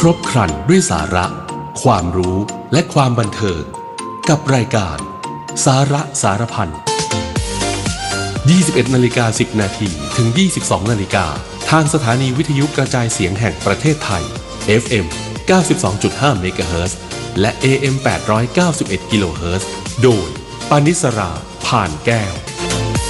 ครบครันด้วยสาระความรู้และความบันเทิงกับรายการสาระสารพัน 21:10 น.ถึง 22:00 น.ทางสถานีวิทยุกระจายเสียงแห่งประเทศไทย FM 92.5 เมกะเฮิรตซ์และ AM 891 กิโลเฮิรตซ์โดยปานิสรา ผ่านแก้ว